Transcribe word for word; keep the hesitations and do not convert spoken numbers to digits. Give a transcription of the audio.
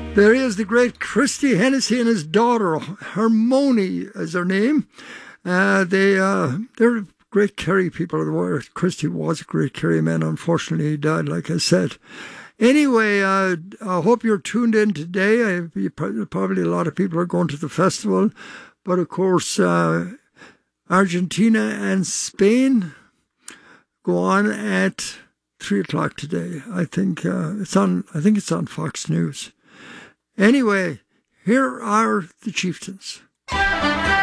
There is the great Christy Hennessy and his daughter, Hermione is her name. Uh, they, uh, they're great Kerry people. Christy was a great Kerry man. Unfortunately, he died, like I said. Anyway, uh, I hope you're tuned in today. I, you, probably a lot of people are going to the festival. But, of course, uh, Argentina and Spain go on at three o'clock today. I think uh, it's on. I think it's on Fox News. Anyway, here are the Chieftains.